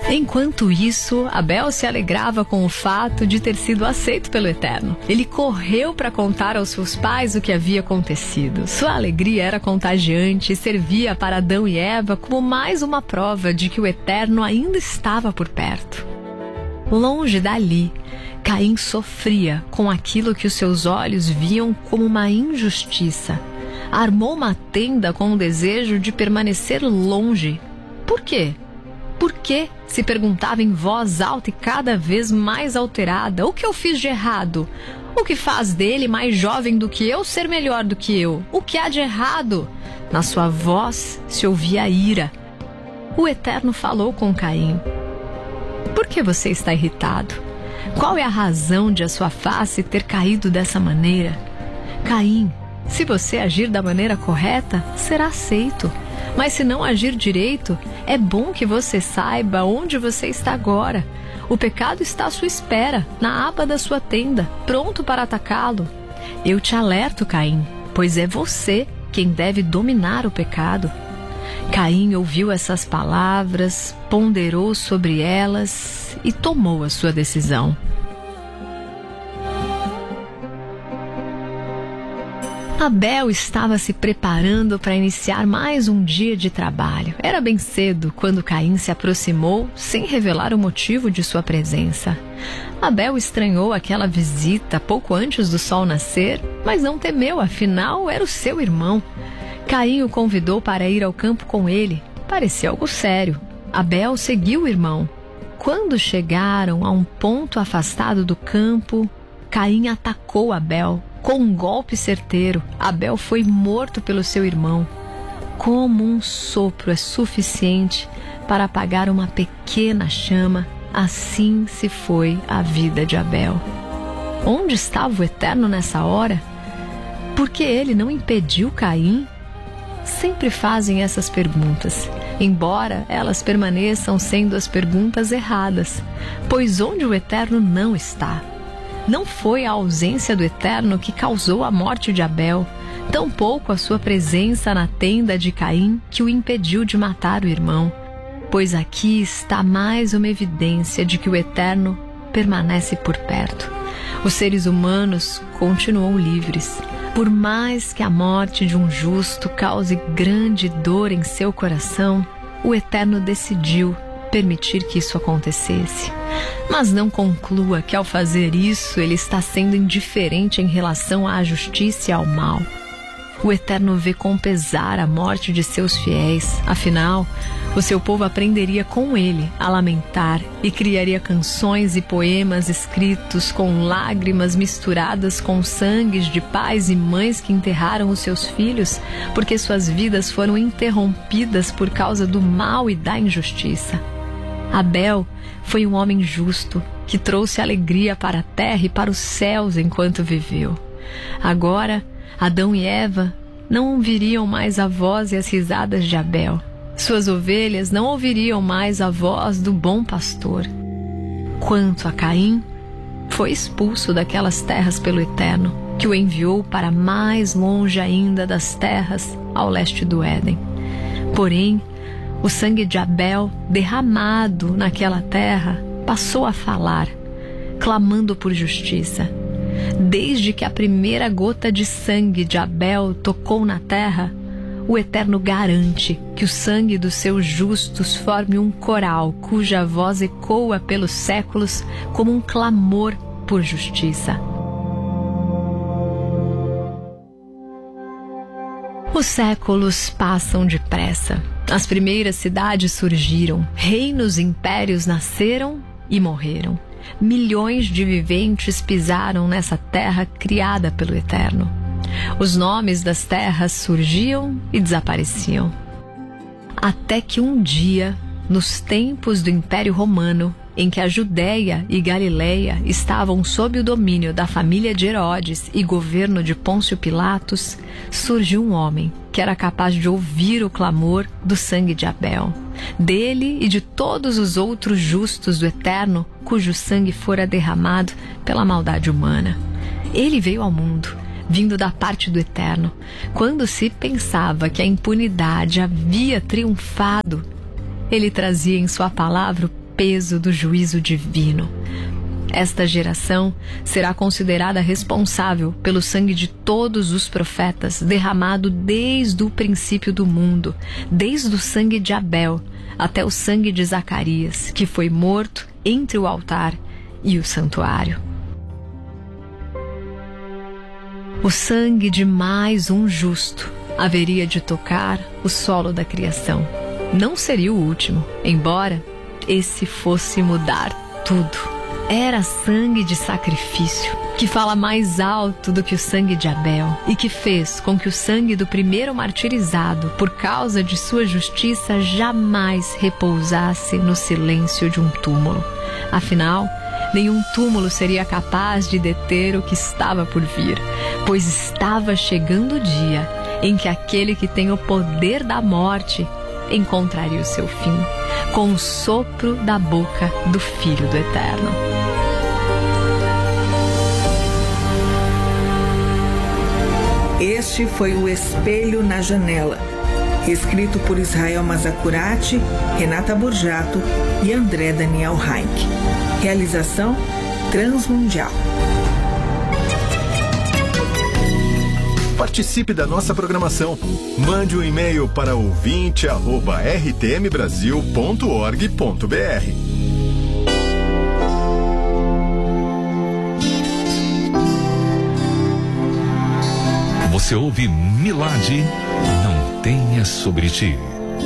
Enquanto isso, Abel se alegrava com o fato de ter sido aceito pelo Eterno. Ele correu para contar aos seus pais o que havia acontecido. Sua alegria era contagiante e servia para Adão e Eva como mais uma prova de que o Eterno ainda estava por perto. Longe dali, Caim sofria com aquilo que os seus olhos viam como uma injustiça. Armou uma tenda com o desejo de permanecer longe. Por quê? Por quê? Se perguntava em voz alta e cada vez mais alterada. O que eu fiz de errado? O que faz dele mais jovem do que eu ser melhor do que eu? O que há de errado? Na sua voz se ouvia a ira. O Eterno falou com Caim. Por que você está irritado? Qual é a razão de a sua face ter caído dessa maneira? Caim, se você agir da maneira correta, será aceito. Mas se não agir direito, é bom que você saiba onde você está agora. O pecado está à sua espera, na aba da sua tenda, pronto para atacá-lo. Eu te alerto, Caim, pois é você quem deve dominar o pecado. Caim ouviu essas palavras, ponderou sobre elas e tomou a sua decisão. Abel estava se preparando para iniciar mais um dia de trabalho. Era bem cedo quando Caim se aproximou, sem revelar o motivo de sua presença. Abel estranhou aquela visita pouco antes do sol nascer, mas não temeu, afinal era o seu irmão. Caim o convidou para ir ao campo com ele. Parecia algo sério. Abel seguiu o irmão. Quando chegaram a um ponto afastado do campo, Caim atacou Abel. Com um golpe certeiro, Abel foi morto pelo seu irmão. Como um sopro é suficiente para apagar uma pequena chama, assim se foi a vida de Abel. Onde estava o Eterno nessa hora? Por que ele não impediu Caim? Sempre fazem essas perguntas, embora elas permaneçam sendo as perguntas erradas, pois onde o Eterno não está? Não foi a ausência do Eterno que causou a morte de Abel, tampouco a sua presença na tenda de Caim que o impediu de matar o irmão, pois aqui está mais uma evidência de que o Eterno permanece por perto. Os seres humanos continuam livres. Por mais que a morte de um justo cause grande dor em seu coração, o Eterno decidiu permitir que isso acontecesse. Mas não conclua que ao fazer isso ele está sendo indiferente em relação à justiça e ao mal. O Eterno vê com pesar a morte de seus fiéis. Afinal, o seu povo aprenderia com ele a lamentar e criaria canções e poemas escritos com lágrimas misturadas com sangues de pais e mães que enterraram os seus filhos, porque suas vidas foram interrompidas por causa do mal e da injustiça. Abel foi um homem justo que trouxe alegria para a terra e para os céus enquanto viveu. Agora, Adão e Eva não ouviriam mais a voz e as risadas de Abel. Suas ovelhas não ouviriam mais a voz do bom pastor. Quanto a Caim, foi expulso daquelas terras pelo Eterno, que o enviou para mais longe ainda das terras ao leste do Éden. Porém, o sangue de Abel, derramado naquela terra, passou a falar, clamando por justiça. Desde que a primeira gota de sangue de Abel tocou na terra, o Eterno garante que o sangue dos seus justos forme um coral cuja voz ecoa pelos séculos como um clamor por justiça. Os séculos passam depressa. As primeiras cidades surgiram, reinos e impérios nasceram e morreram. Milhões de viventes pisaram nessa terra criada pelo Eterno. Os nomes das terras surgiam e desapareciam. Até que um dia, nos tempos do Império Romano, em que a Judéia e Galileia estavam sob o domínio da família de Herodes e governo de Pôncio Pilatos, surgiu um homem que era capaz de ouvir o clamor do sangue de Abel, dele e de todos os outros justos do Eterno, cujo sangue fora derramado pela maldade humana. Ele veio ao mundo, vindo da parte do Eterno. Quando se pensava que a impunidade havia triunfado, ele trazia em sua palavra o peso do juízo divino. Esta geração será considerada responsável pelo sangue de todos os profetas derramado desde o princípio do mundo, desde o sangue de Abel até o sangue de Zacarias, que foi morto entre o altar e o santuário. O sangue de mais um justo haveria de tocar o solo da criação. Não seria o último, embora esse fosse mudar tudo. Era sangue de sacrifício, que fala mais alto do que o sangue de Abel e que fez com que o sangue do primeiro martirizado, por causa de sua justiça, jamais repousasse no silêncio de um túmulo. Afinal, nenhum túmulo seria capaz de deter o que estava por vir, pois estava chegando o dia em que aquele que tem o poder da morte encontraria o seu fim, com o sopro da boca do Filho do Eterno. Este foi o Espelho na Janela, escrito por Israel Mazacurati, Renata Borjato e André Daniel Heinck. Realização Transmundial. Participe da nossa programação. Mande um e-mail para ouvinte@rtmbrasil.org.br. Você ouve Milad, Não Tenha Sobre Ti.